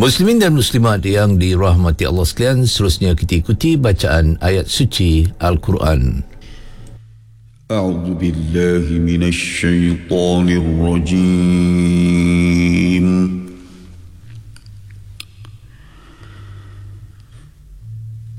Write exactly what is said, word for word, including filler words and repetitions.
Muslimin dan muslimat yang dirahmati Allah sekalian, seterusnya kita ikuti bacaan ayat suci Al-Quran. A'udzu billahi minasy syaithanir rajim.